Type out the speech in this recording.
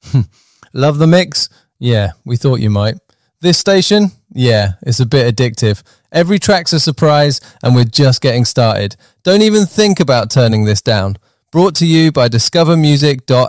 Love the mix? Yeah, we thought you might. This station? Yeah, it's a bit addictive. Every track's a surprise, and we're just getting started. Don't even think about turning this down. Brought to you by discovermusic.at.